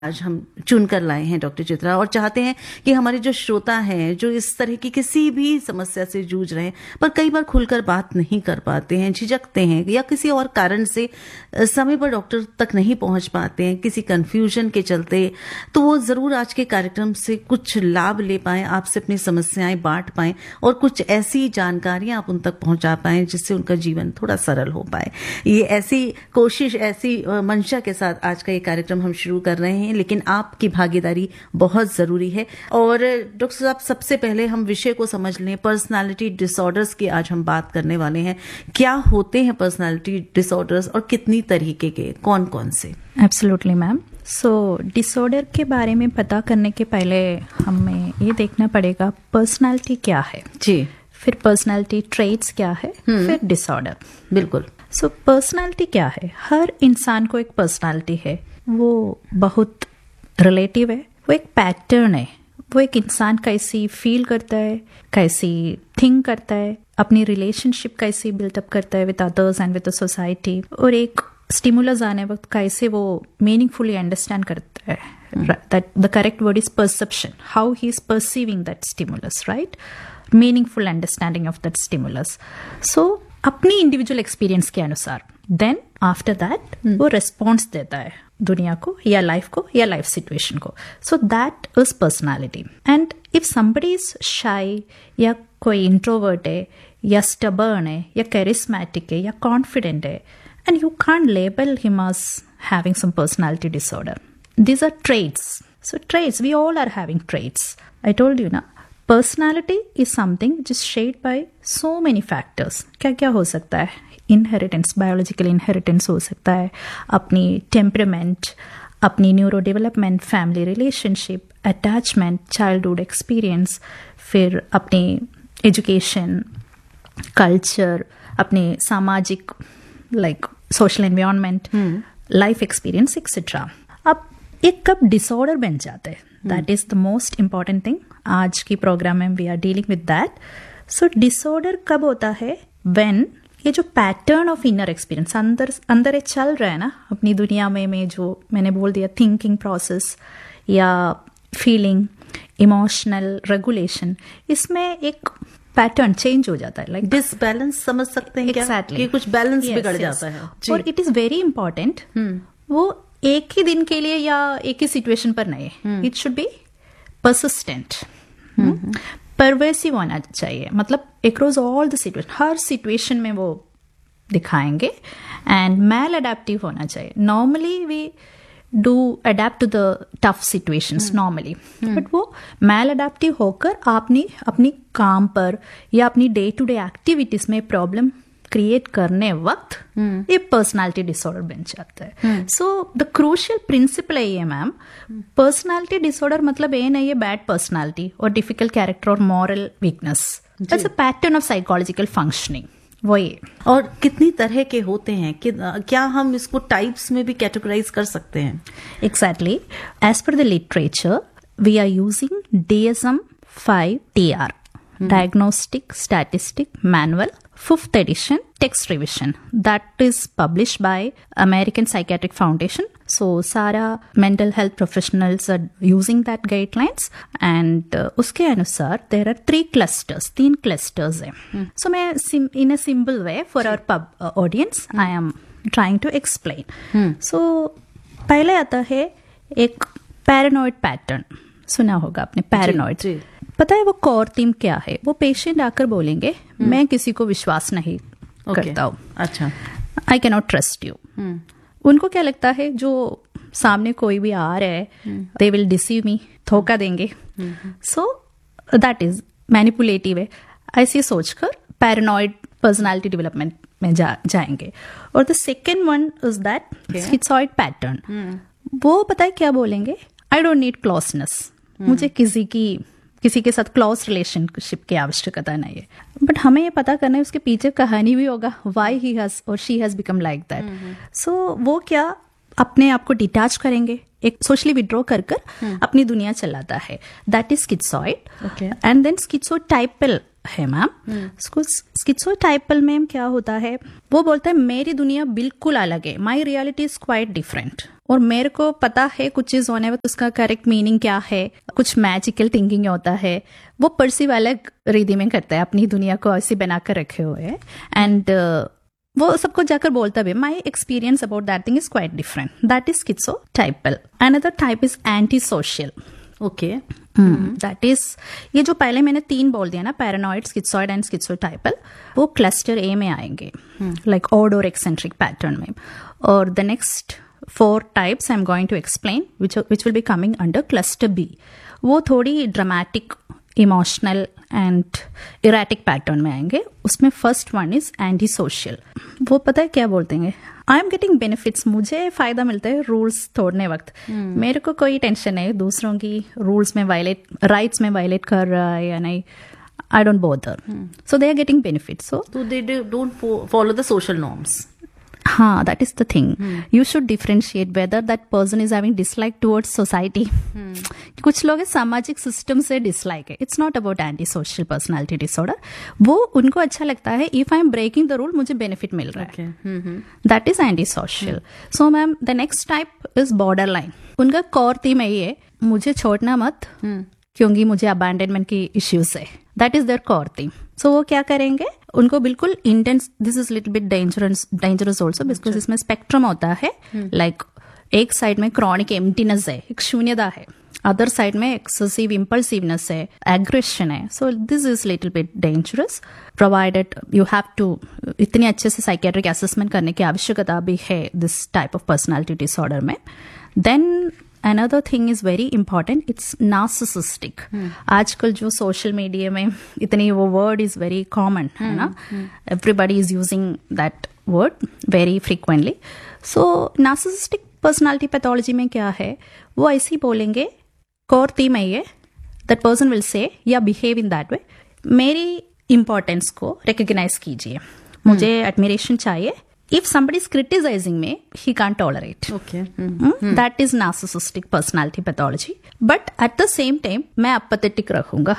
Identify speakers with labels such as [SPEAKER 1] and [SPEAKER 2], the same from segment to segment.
[SPEAKER 1] आज हम चुन कर लाए हैं डॉक्टर चित्रा, और चाहते हैं कि हमारे जो श्रोता हैं जो इस तरह की किसी भी समस्या से जूझ रहे हैं पर कई बार खुलकर बात नहीं कर पाते हैं, झिझकते हैं या किसी और कारण से समय पर डॉक्टर तक नहीं पहुंच पाते हैं, किसी कंफ्यूजन के चलते, तो वो जरूर आज के कार्यक्रम से कुछ लाभ ले पाएं, आपसे अपनी समस्याएं बांट पाएं और कुछ ऐसी जानकारियां आप उन तक पहुंचा पाएं जिससे उनका जीवन थोड़ा सरल हो पाए। ये ऐसी कोशिश, ऐसी मंशा के साथ आज का ये कार्यक्रम हम शुरू कर रहे हैं, लेकिन आपकी भागीदारी बहुत जरूरी है। और डॉक्टर साहब, सबसे पहले हम विषय को समझ लें। पर्सनालिटी डिसऑर्डर्स की आज हम बात करने वाले हैं। क्या होते हैं पर्सनालिटी डिसऑर्डर्स और कितनी तरीके के, कौन कौन से?
[SPEAKER 2] Absolutely ma'am. सो डिसऑर्डर के बारे में पता करने के पहले हमें ये देखना पड़ेगा पर्सनालिटी क्या है
[SPEAKER 1] जी,
[SPEAKER 2] फिर पर्सनालिटी ट्रेट्स क्या है, फिर डिसऑर्डर।
[SPEAKER 1] बिल्कुल।
[SPEAKER 2] सो पर्सनालिटी क्या है? हर इंसान को एक पर्सनालिटी है, वो बहुत रिलेटिव है, वो एक पैटर्न है, वो एक इंसान कैसी फील करता है, कैसी थिंक करता है, अपनी रिलेशनशिप कैसी बिल्टअप करता है with others and with the society, और एक स्टिमुलस आने वक्त कैसे वो मीनिंगफुली अंडरस्टैंड करता है। That the correct word is perception, how he is perceiving that stimulus, right? Meaningful understanding of that stimulus. सो अपनी इंडिविजुअल एक्सपीरियंस के अनुसार देन आफ्टर दैट वो रिस्पॉन्स देता है दुनिया को या लाइफ को या लाइफ सिचुएशन को। So that is personality. And if somebody is शाई या कोई इंट्रोवर्ट है या स्टबर्न है या कैरिस्मैटिक है या कॉन्फिडेंट है, and you can't label him as having some personality disorder. These are traits. So traits, we all are having traits. I told you na, personality is something which is shaped by so many factors. क्या क्या हो सकता है? Inheritance, biological inheritance हो सकता है, अपनी temperament, अपनी neuro development, family relationship, attachment, childhood experience, फिर अपनी education, culture, अपने सामाजिक like social environment, life experience, etc. अब एक कब डिसऑर्डर बन जाता है, that is the most important thing. आज की प्रोग्राम में we are dealing with that. So disorder कब होता है? व्हेन ये जो पैटर्न ऑफ इनर एक्सपीरियंस अंदर ये चल रहा है ना अपनी दुनिया में जो मैंने बोल दिया, थिंकिंग प्रोसेस या फीलिंग, इमोशनल रेगुलेशन, इसमें एक पैटर्न चेंज हो जाता है. लाइक
[SPEAKER 1] डिसबैलेंस समझ सकते हैं
[SPEAKER 2] exactly.
[SPEAKER 1] कि कुछ बैलेंस बिगड़ जाता है.
[SPEAKER 2] और इट इज वेरी इंपॉर्टेंट, वो एक ही दिन के लिए या एक ही सिचुएशन पर नहीं, it should be persistent, pervasive होना चाहिए. मतलब across all the situation, her situation में वो दिखाएंगे. एंड मैल अडेप्टिव होना चाहिए. Normally we do adapt to the tough situations normally, but वो मैल अडेप्टिव होकर आपने अपनी काम पर या अपनी डे टू डे एक्टिविटीज में प्रॉब्लम क्रिएट करने वक्त ये पर्सनालिटी डिसऑर्डर बन जाता है. सो द क्रूशियल प्रिंसिपल है ये मैम, पर्सनालिटी डिसऑर्डर मतलब ये नहीं है बैड पर्सनालिटी और डिफिकल्ट कैरेक्टर और moral weakness. It's a pattern of psychological functioning. वो ये. और
[SPEAKER 1] कितनी तरह के होते हैं? क्या हम इसको टाइप्स में भी कैटेगराइज कर सकते हैं?
[SPEAKER 2] Exactly. As per the literature we are using DSM-5 TR, Diagnostic Statistic Manual, 5th edition, text revision, that is published by American Psychiatric Foundation. So सारा mental health professionals are using that guidelines, and उसके अनुसार there are 3 clusters हैं. So मैं in a simple way for our audience I am trying to explain. So पहले आता है एक paranoid pattern. सुना होगा आपने paranoid. पता है वो कोर थीम क्या है? वो पेशेंट आकर बोलेंगे मैं किसी को विश्वास नहीं करता हूँ.
[SPEAKER 1] अच्छा.
[SPEAKER 2] I can not trust you. उनको क्या लगता है जो सामने कोई भी आ रहा है, दे विल डिसीव मी, धोखा देंगे. सो दैट इज मैनिपुलेटिव है. ऐसे सोचकर पैरानॉइड पर्सनालिटी डेवलपमेंट में जाएंगे. और the second one is that स्किज़ॉइड pattern. वो पता है क्या बोलेंगे? I don't need closeness. मुझे किसी के साथ क्लोज रिलेशनशिप की आवश्यकता नहीं है. बट हमें ये पता करना है उसके पीछे कहानी भी होगा, व्हाई ही हैज और she has become like that. सो वो क्या अपने आप को डिटैच करेंगे, एक सोशली विड्रॉ कर अपनी दुनिया चलाता है. That is स्किज़ॉइड. एंड देन स्किज़ोटाइपल है मैम। स्किज़ोटाइपल में क्या होता है, वो बोलता है मेरी दुनिया बिल्कुल अलग है, my reality is quite different, और मेरे को पता है कुछ चीज होने में उसका करेक्ट मीनिंग क्या है, कुछ मैजिकल थिंकिंग होता है, वो परसीव अलग रीति में करता है, अपनी दुनिया को ऐसी बनाकर रखे हुए है, एंड वो सबको जाकर बोलता भी my experience about that thing is quite different, that is स्किज़ोटाइपल। Another type is anti social.
[SPEAKER 1] Okay,
[SPEAKER 2] that is, ये जो पहले मैंने 3 बोल दिया ना, पैरानॉइड, स्किज़ोइड एंड स्किज़ोटाइपल, वो क्लस्टर ए में आएंगे, लाइक ऑड और एक्सेंट्रिक पैटर्न में। और the next 4 types I am going to explain which will be coming under cluster B. वो थोड़ी dramatic, emotional and erratic pattern में आएंगे। उसमें first one is anti social. वो पता है क्या बोलते हैं, आई एम गेटिंग बेनिफिट्स, मुझे फायदा मिलता है रूल्स तोड़ने वक्त, मेरे को कोई टेंशन नहीं दूसरों की रूल्स में वायलेट, राइट्स में वायलेट कर रहा है या नहीं, I don't bother, so they are getting benefits, so
[SPEAKER 1] they don't follow the social norms.
[SPEAKER 2] हाँ, that is the thing. You should differentiate whether that person is having dislike towards society. कुछ लोग सामाजिक system से dislike है, it's not about anti social personality disorder. वो उनको अच्छा लगता है if I am breaking the rule मुझे बेनिफिट मिल रहा है, that is anti social. So ma'am the next type is border line. उनका कोर थीम यही है, मुझे छोड़ना मत क्योंकि मुझे अबैंडनमेंट की इश्यूज है, that is there core theme. सो वो क्या करेंगे, उनको बिल्कुल intense, this is little bit dangerous also because इसमें स्पेक्ट्रम होता है, लाइक एक साइड में क्रॉनिक एम्प्टीनेस है, एक शून्यता है, अदर साइड में एक्सेसिव इम्पल्सिवनेस है, एग्रेशन है, so this is little bit dangerous, provided you have to इतने अच्छे से साइकेट्रिक असेसमेंट करने की आवश्यकता भी है this type of personality disorder में। Then another thing is very important, it's narcissistic. आजकल जो सोशल मीडिया में इतनी वो वर्ड इज वेरी कॉमन है ना, everybody is using that word very frequently. So narcissistic personality pathology में क्या है, वो ऐसे ही बोलेंगे, कोर थीम है ये, दैट पर्सन विल से या बिहेव इन दैट वे, मेरी इंपॉर्टेंस को रिकग्नाइज कीजिए, मुझे एडमिरेशन चाहिए, if somebody is criticizing me, he can't tolerate.
[SPEAKER 1] Okay.
[SPEAKER 2] That is narcissistic personality pathology. But at the same time, मैं apathetic रखूंगा.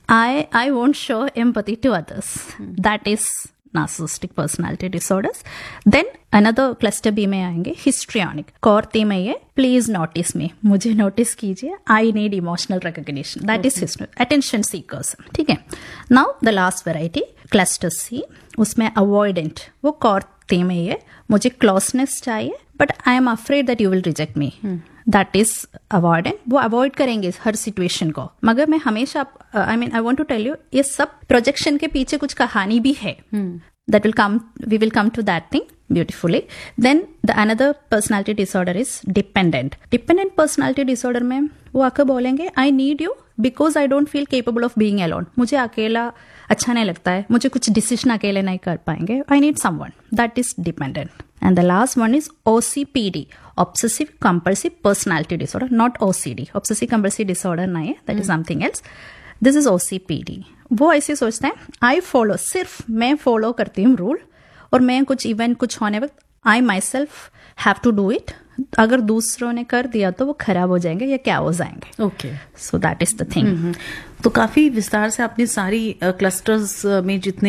[SPEAKER 2] I won't show empathy to others. That is narcissistic personality disorders. Then another cluster B में आएंगे, histrionic. core theme है ये, please notice me. मुझे notice कीजिए. I need emotional recognition. That is histrionic. Attention seekers. ठीक है. Now the last variety, cluster C. उसमें avoidant. वो core theme है ये, मुझे क्लोजनेस चाहिए but I am afraid that you will reject me, that is avoidant. वो avoid करेंगे हर सिचुएशन को, मगर मैं हमेशा I want to tell you, ये सब प्रोजेक्शन के पीछे कुछ कहानी भी है, that will come, we will come to that thing beautifully. Then the another personality disorder is dependent. Dependent personality disorder में वो आकर बोलेंगे, I need you because I don't feel capable of being alone, मुझे अकेला अच्छा नहीं लगता है, मुझे कुछ डिसीजन अकेले नहीं कर पाएंगे, I need someone, that is dependent. And the last one is ओसीपीडी, obsessive compulsive personality disorder, not OCD. Obsessive compulsive disorder नहीं है, that is something else, this is ओसीपीडी। वो ऐसे सोचते हैं, आई फॉलो, सिर्फ मैं फॉलो करती हूँ रूल, और मैं कुछ इवेंट कुछ होने वक्त आई my self have to do it, अगर दूसरों ने कर दिया तो वो खराब हो जाएंगे या क्या हो जाएंगे।
[SPEAKER 1] Okay,
[SPEAKER 2] so that is the thing.
[SPEAKER 1] तो काफी विस्तार से आपने सारी क्लस्टर्स में जितने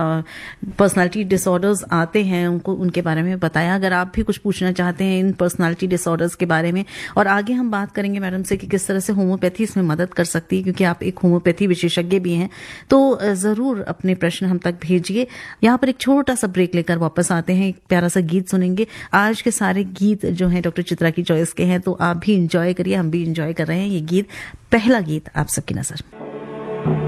[SPEAKER 1] पर्सनालिटी डिसऑर्डर्स आते हैं उनको, उनके बारे में बताया। अगर आप भी कुछ पूछना चाहते हैं इन पर्सनालिटी डिसऑर्डर्स के बारे में, और आगे हम बात करेंगे मैडम से कि किस तरह से होम्योपैथी इसमें मदद कर सकती है, क्योंकि आप एक होम्योपैथी विशेषज्ञ भी हैं, तो जरूर अपने प्रश्न हम तक भेजिए। यहाँ पर एक छोटा सा ब्रेक लेकर वापस आते हैं, एक प्यारा सा गीत सुनेंगे। आज के सारे गीत जो हैं डॉक्टर चित्रा की चॉइस के हैं, तो आप भी इंजॉय करिए, हम भी इंजॉय कर रहे हैं। ये गीत, पहला गीत आप सबकी नजर।